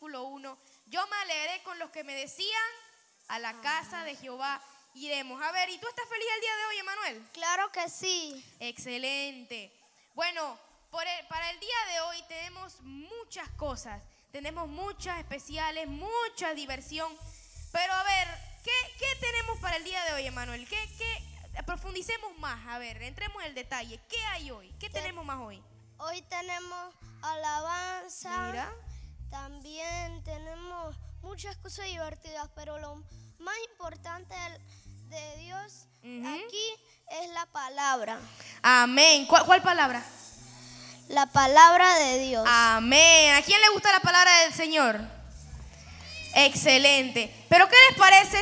versículo 1. Yo me alegré con los que me decían, a la casa de Jehová iremos. A ver, ¿y tú estás feliz el día de hoy, Emanuel? Claro que sí. Excelente. Bueno, para el día de hoy tenemos muchas cosas. Tenemos muchas especiales, mucha diversión. Pero a ver, ¿qué tenemos para el día de hoy, Emanuel? Profundicemos más, a ver, entremos en el detalle. ¿Qué hay hoy? ¿Qué tenemos más hoy? Hoy tenemos alabanza. Mira. También tenemos muchas cosas divertidas, pero lo más importante de Dios aquí es la palabra. Amén. ¿Cuál palabra? La palabra de Dios. Amén. ¿A quién le gusta la palabra del Señor? Excelente. Pero ¿qué les parece